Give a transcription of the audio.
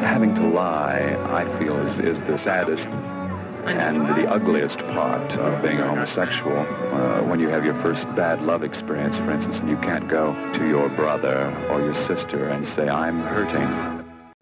having to lie, I feel, is the saddest and the ugliest part of being a homosexual. When you have your first bad love experience, for instance, and you can't go to your brother or your sister and say, I'm hurting.